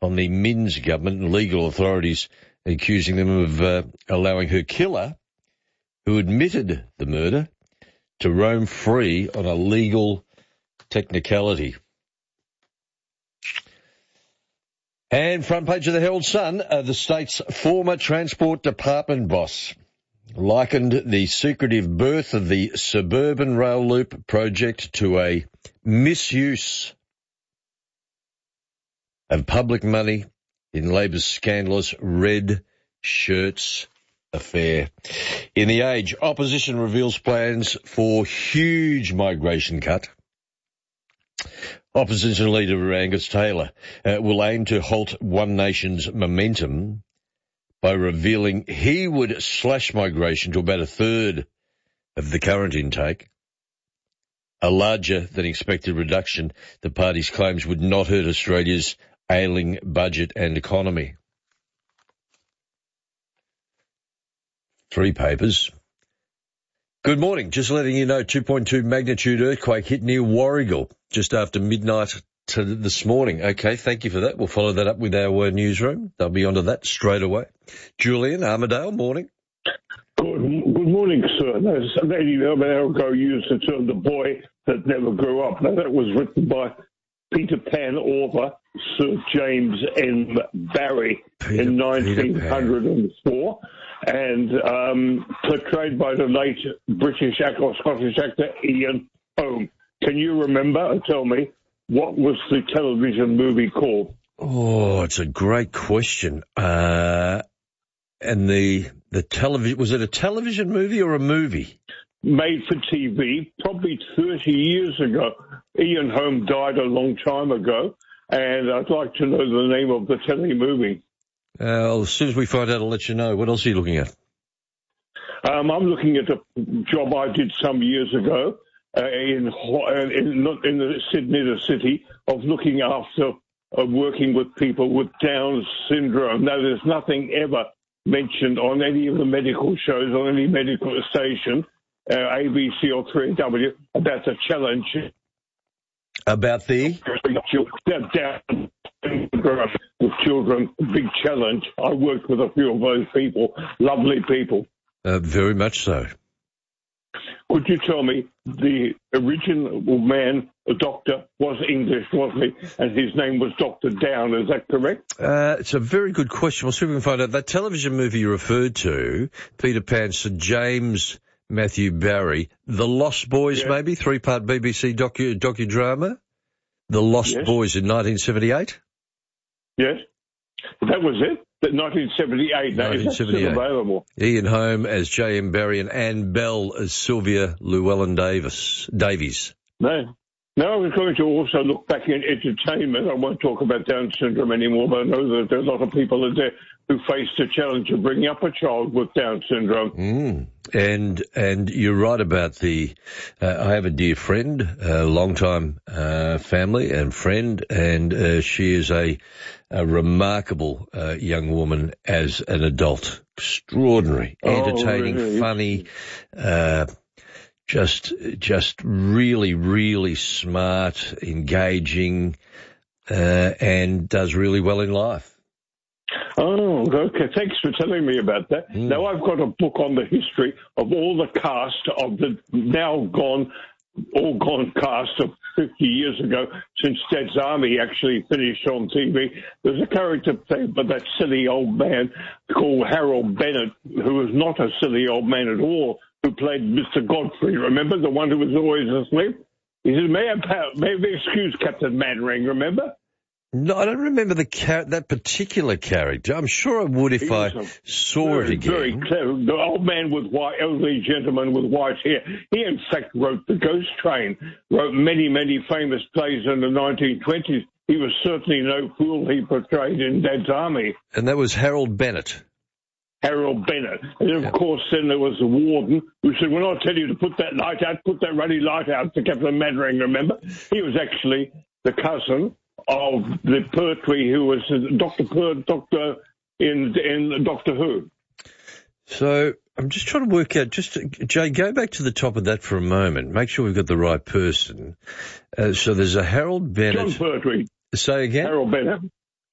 on the Minns government and legal authorities, accusing them of allowing her killer, who admitted the murder, to roam free on a legal technicality. And front page of the Herald Sun, the state's former Transport Department boss likened the secretive birth of the Suburban Rail Loop project to a misuse of public money in Labor's scandalous red shirts affair. In The Age, opposition reveals plans for huge migration cut. Opposition leader Angus Taylor will aim to halt One Nation's momentum by revealing he would slash migration to about a third of the current intake. A larger than expected reduction, the party's claims, would not hurt Australia's ailing budget and economy. 3 papers. Good morning. Just letting you know, 2.2 magnitude earthquake hit near Warragul just after midnight this morning. Okay, thank you for that. We'll follow that up with our newsroom. They'll be onto that straight away. Julian, Armidale, morning. Good morning, sir. There's a lady an hour ago used the term the boy that never grew up. Now, that was written by Peter Pan author Sir James M. Barrie in 1904. And portrayed by the late British or Scottish actor Ian Holm. Can you remember and tell me what was the television movie called? Oh, it's a great question. And the television, was it a television movie or a movie? Made for TV, probably 30 years ago. Ian Holm died a long time ago, and I'd like to know the name of the telly movie. As soon as we find out, I'll let you know. What else are you looking at? I'm looking at a job I did some years ago in the Sydney, the city, of looking after working with people with Down syndrome. Now, there's nothing ever mentioned on any of the medical shows, on any medical station, ABC or 3W, about the challenge. About the? Down with children, big challenge. I worked with a few of those people, lovely people. Very much so. Could you tell me the original man, the doctor, was English, wasn't he? And his name was Dr. Down, is that correct? It's a very good question. We'll see if we can find out. That television movie you referred to, Peter Pan, Sir James Matthew Barrie, The Lost Boys, yes. Maybe, 3-part BBC docudrama, The Lost yes. Boys in 1978? Yes, that was it. 1978. 1978. Still available. Ian Holm as J.M. Barrie and Anne Bell as Sylvia Llewellyn-Davies. No, I was going to also look back in entertainment. I won't talk about Down syndrome anymore, but I know that there are a lot of people out there who face the challenge of bringing up a child with Down syndrome. And you're right about I have a dear friend, a long-time family and friend, and she is a remarkable young woman as an adult. Extraordinary, entertaining, really? Funny, just really, really smart, engaging, and does really well in life. Oh, okay. Thanks for telling me about that. Now, I've got a book on the history of all the cast of the now gone cast of 50 years ago, since Dad's Army actually finished on TV. There's a character played by that silly old man called Harold Bennett, who was not a silly old man at all, who played Mr. Godfrey. Remember, the one who was always asleep? He said, may I excuse Captain Mannering, remember? No, I don't remember that particular character. I'm sure I would if I saw it again. Very clever. The old man with white, elderly gentleman with white hair. He, in fact, wrote The Ghost Train, wrote many, many famous plays in the 1920s. He was certainly no fool he portrayed in Dad's Army. And that was Harold Bennett. Harold Bennett. And, of course, then there was the warden who said, when I tell you to put that light out, put that ruddy light out to Captain Mannering, remember? He was actually the cousin of the Pertwee, who was Doctor in Doctor Who. So I'm just trying to work out, Jay, go back to the top of that for a moment. Make sure we've got the right person. So there's a Harold Bennett. John Pertwee. Say again? Harold Bennett.